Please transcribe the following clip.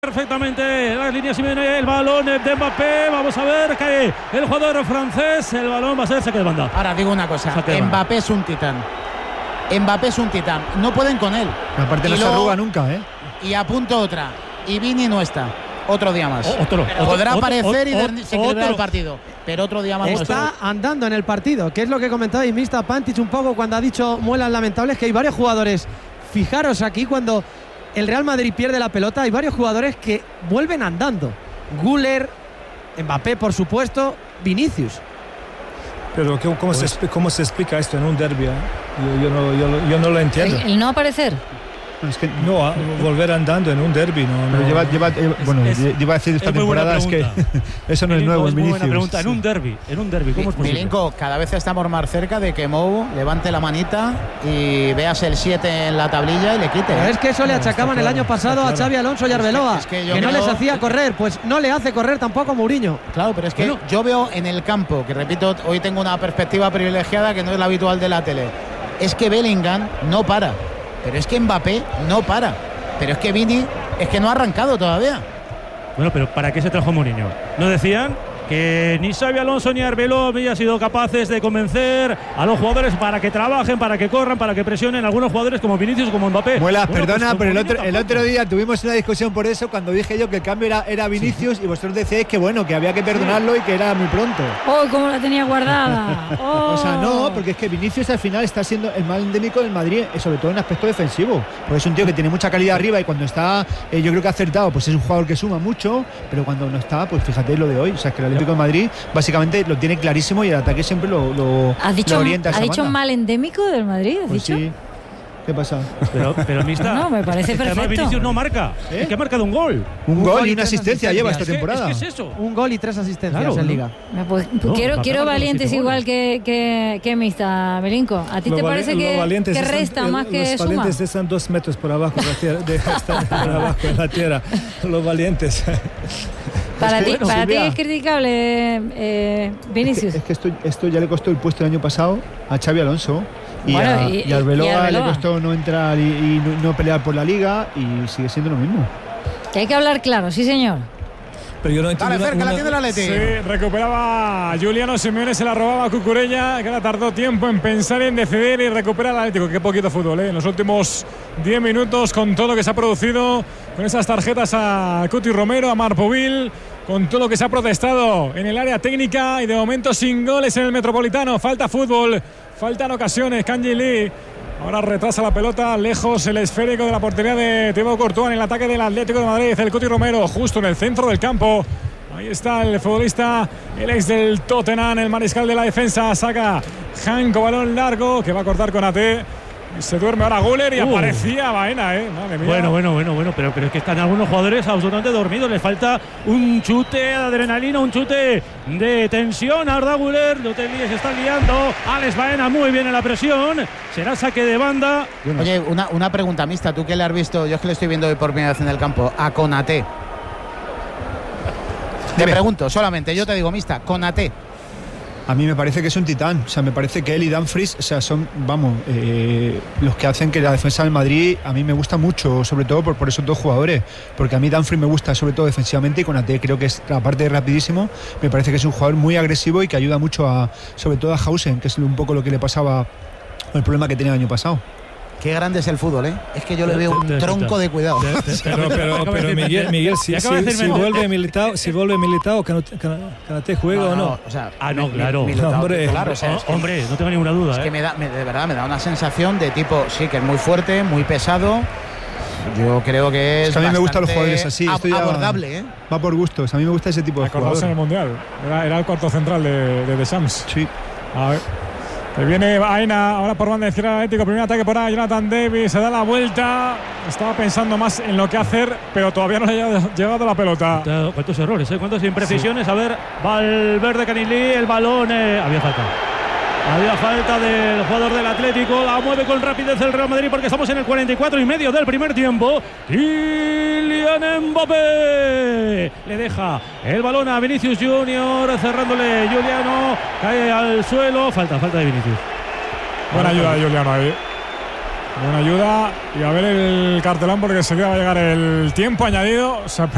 Perfectamente las líneas y viene el balón de Mbappé. Vamos a ver, cae el jugador francés. El balón va a ser saque de banda. Ahora digo una cosa, Mbappé es un titán. Mbappé es un titán. No pueden con él. Aparte no se arruga nunca, ¿eh? Y apunto otra. Y Vini no está. Otro día más. Podrá aparecer y desequilibrar el partido. Pero otro día más. Está andando en el partido, que es lo que comentabais, Mista Pantic, un poco cuando ha dicho muelas lamentables, que hay varios jugadores. Fijaros aquí cuando el Real Madrid pierde la pelota, hay varios jugadores que vuelven andando. Güler, Mbappé, por supuesto, Vinicius. Pero ¿cómo se explica esto en un derbi? Yo no lo entiendo. ¿El no aparecer? Es que no, volver andando en un derbi. Lleva a decir esta temporada es que eso no es nuevo en Vinicius. Buena pregunta. En un derbi, ¿cómo es posible? Milenko, cada vez estamos más cerca de que Mou levante la manita y veas el 7 en la tablilla y le quite. Pero es que eso le achacaban el año pasado a Xabi Alonso y Arbeloa, que no les hacía correr. Pues no le hace correr tampoco Mourinho. Claro, pero es que yo veo en el campo, que repito, hoy tengo una perspectiva privilegiada que no es la habitual de la tele. Es que Bellingham no para. Pero es que Mbappé no para. Pero es que Vini es que no ha arrancado todavía. Bueno, pero ¿para qué se trajo Mourinho? ¿No decían que ni Xabi Alonso ni Arbeloa habían sido capaces de convencer a los jugadores para que trabajen, para que corran, para que presionen a algunos jugadores como Vinicius, como Mbappé? Muelas, perdona, pero el otro día tuvimos una discusión por eso cuando dije yo que el cambio era Vinicius y vosotros decíais que bueno, que había que perdonarlo y que era muy pronto. ¡Oh, cómo la tenía guardada! ¡Oh! O sea, no, porque es que Vinicius al final está siendo el mal endémico del Madrid, sobre todo en aspecto defensivo. Porque es un tío que tiene mucha calidad arriba y cuando está, yo creo que ha acertado, pues es un jugador que suma mucho, pero cuando no está, pues fíjate lo de hoy. O sea, es que el Atlético de Madrid básicamente lo tiene clarísimo y el ataque siempre lo orienta a esa ¿Has dicho banda. mal endémico del Madrid? ¿Has Pues dicho? sí. ¿Qué pasa? Pero Mista, no, me parece perfecto. Además Vinicius no marca, es que ha marcado un gol. Un gol y una asistencia lleva esta temporada. Es que es eso. Un gol y 3 asistencias Claro, en Liga. Pues, quiero valientes igual que Mista, Belinco. ¿A ti te parece que resta más que suma? Los valientes están 2 metros por abajo de la tierra, están por abajo de la tierra. Los valientes. Para ti es criticable Vinicius. Es que esto ya le costó el puesto el año pasado a Xabi Alonso y a Arbeloa le costó no entrar y no pelear por la Liga y sigue siendo lo mismo. Que hay que hablar claro, sí señor. Pero yo no entiendo. Dale, cerca, la tiene el Atleti. Sí, recuperaba Juliano Simeone, se la robaba a Cucurella, que ahora tardó tiempo en pensar y en decidir y recuperar el Atlético. Qué poquito fútbol, en los últimos 10 minutos, con todo lo que se ha producido, con esas tarjetas a Cuti Romero, a Marpovil, con todo lo que se ha protestado en el área técnica y de momento sin goles en el Metropolitano. Falta fútbol, faltan ocasiones. Kanji Lee ahora retrasa la pelota, lejos el esférico de la portería de Thibaut Courtois en el ataque del Atlético de Madrid. El Cuti Romero justo en el centro del campo. Ahí está el futbolista, el ex del Tottenham, el mariscal de la defensa. Saca Janko, balón largo que va a cortar con AT. Se duerme ahora Güler y aparecía Baena, madre mía. Bueno, pero es que están algunos jugadores absolutamente dormidos. Les falta un chute de adrenalina, un chute de tensión. Arda Güler, Lotelí se está liando. Alex Baena muy bien en la presión. Será saque de banda. Oye, una pregunta, Mista, tú que le has visto, yo es que le estoy viendo hoy por primera vez en el campo, a Konaté. Te pregunto, solamente, yo te digo, Mista, Konaté. A mí me parece que es un titán, o sea, me parece que él y Dumfries, o sea, son, los que hacen que la defensa del Madrid a mí me gusta mucho, sobre todo por esos dos jugadores, porque a mí Dumfries me gusta sobre todo defensivamente y Konaté creo que es, aparte de rapidísimo, me parece que es un jugador muy agresivo y que ayuda mucho sobre todo a Hausen, que es un poco lo que le pasaba, el problema que tenía el año pasado. Qué grande es el fútbol, Es que yo le veo un tronco de cuidado. Pero Miguel, si vuelve Militao, Konaté juega o no. O sea, no, claro. Hombre, no tengo ninguna duda. Es que de verdad me da una sensación de tipo, sí, que es muy fuerte, muy pesado. Yo creo que es a mí me gustan los jugadores así. Abordable, Va por gustos. A mí me gusta ese tipo de jugadores. En el Mundial. Era el cuarto central de Shams. Sí. A ver. Que viene Baena ahora por banda izquierda Atlético. Primer ataque por ahí. Jonathan Davis se da la vuelta. Estaba pensando más en lo que hacer, pero todavía no le ha llegado la pelota. ¿Cuántos errores? ¿Cuántas imprecisiones? Sí. A ver, Valverde, Canilí, el balón. Había falta del jugador del Atlético. La mueve con rapidez el Real Madrid porque estamos en el 44 y medio del primer tiempo. Kylian Mbappé le deja el balón a Vinicius Junior, cerrándole Juliano, cae al suelo. Falta de Vinicius. Buena ayuda de Juliano ahí. Buena ayuda. Y a ver el cartelón porque se va a llegar el tiempo añadido.